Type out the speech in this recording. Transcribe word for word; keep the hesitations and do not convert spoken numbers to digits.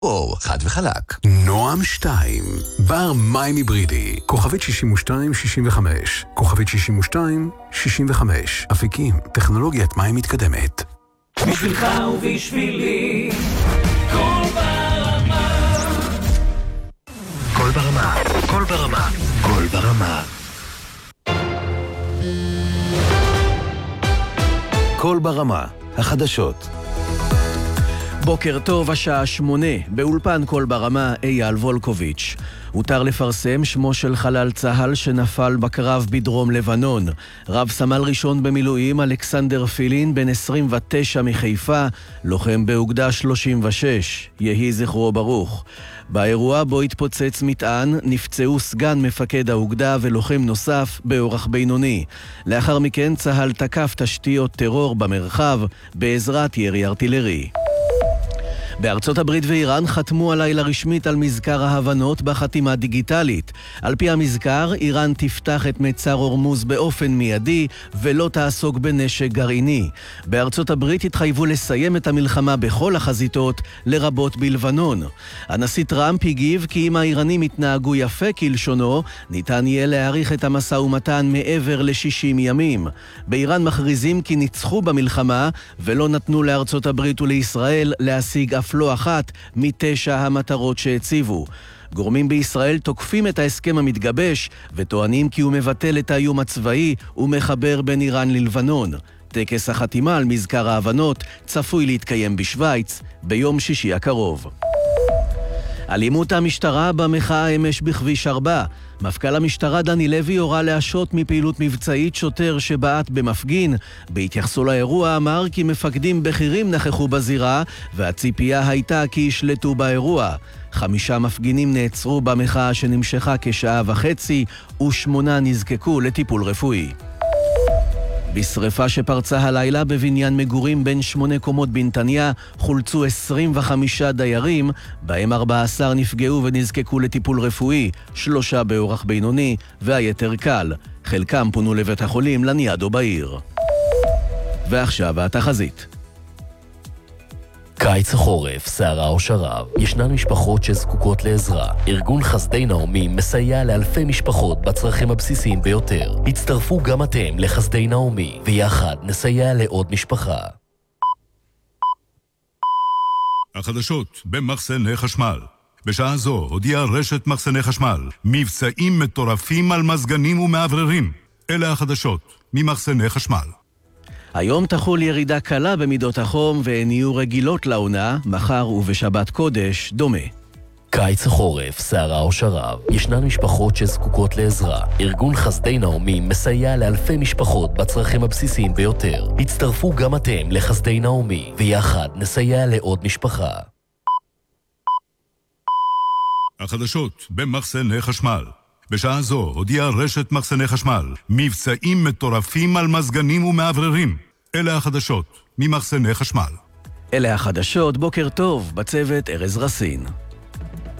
או חד וחלק. נועם שתיים, בר מים היברידי, כוכבית שישים ושתיים שישים וחמש, כוכבית שישים ושתיים שישים וחמש, אפיקים, טכנולוגיית מים מתקדמת. בשבילך ובשבילי, כל ברמה. כל ברמה, כל ברמה, כל ברמה. כל ברמה, החדשות. בוקר טוב, השעה שמונה, באולפן כל ברמה, אייל וולקוביץ'. הותר לפרסם שמו של חלל צהל שנפל בקרב בדרום לבנון. רב סמל ראשון במילואים אלכסנדר פילין, בן עשרים ותשע מחיפה, לוחם באוגדה שלושים ושש, יהי זכרו ברוך. באירוע בו התפוצץ מטען, נפצעו סגן מפקד האוגדה ולוחם נוסף באורח בינוני. לאחר מכן צהל תקף תשתיות טרור במרחב בעזרת ירי ארטילרי. בארצות הברית ואיראן חתמו הלילה רשמית על מזכר ההבנות בחתימה דיגיטלית. על פי המזכר, איראן תפתח את מצר הורמוז באופן מיידי ולא תעסוק בנשק גרעיני. בארצות הברית התחייבו לסיים את המלחמה בכל החזיתות, לרבות בלבנון. הנשיא טראמפ הגיב כי אם האיראנים יתנהגו יפה כלשונו, ניתן יהיה להאריך את המשא ומתן מעבר ל-שישים ימים. באיראן מכריזים כי ניצחו במלחמה ולא נתנו לארצות הברית ולישראל להשיג אף לא אחת מתשע המטרות שהציבו. גורמים בישראל תוקפים את ההסכם המתגבש וטוענים כי הוא מבטל את האיום הצבאי ומחבר בין איראן ללבנון. טקס החתימה על מזכר ההבנות צפוי להתקיים בשוויץ ביום שישי הקרוב. אלימות המשטרה במחאה אמש בכביש ארבע. מפכ"ל המשטרה דני לוי הורה להשעות מפעילות מבצעית שוטר שבעט במפגין. בהתייחסו לאירוע אמר כי מפקדים בכירים נכחו בזירה והציפייה הייתה כי ישלטו באירוע. חמישה מפגינים נעצרו במחאה שנמשכה כשעה וחצי ושמונה נזקקו לטיפול רפואי. בשריפה שפרצה הלילה בבניין מגורים בין שמונה קומות בנתניה חולצו עשרים וחמישה דיירים, בהם ארבעה עשר נפגעו ונזקקו לטיפול רפואי, שלושה באורח בינוני והיתר קל. חלקם פונו לבית החולים לניאדו בעיר. ועכשיו התחזית. קיץ החורף, סערה או שרב, ישנן משפחות שזקוקות לעזרה. ארגון חסדי נעמי מסייע לאלפי משפחות בצרכים הבסיסיים ביותר. הצטרפו גם אתם לחסדי נעמי, ויחד נסייע לעוד משפחה. החדשות במחסני חשמל. בשעה זו הודיעה רשת מחסני חשמל מבצעים מטורפים על מזגנים ומעבררים. אלה החדשות ממחסני חשמל. היום תחול ירידה קלה במידות החום והן יהיו רגילות לעונה, מחר ובשבת קודש דומה. קיץ החורף, סערה או שרב, ישנן משפחות שזקוקות לעזרה. ארגון חסדי נעמי מסייע לאלפי משפחות בצרכים הבסיסיים ביותר. הצטרפו גם אתם לחסדי נעמי, ויחד נסייע לעוד משפחה. החדשות במחסני חשמל. בשעה זו הודיעה רשת מחסני חשמל מבצעים מטורפים על מזגנים ומעבררים. אלה החדשות ממחסני חשמל. אלה החדשות, בוקר טוב, בצוות ארז רסין.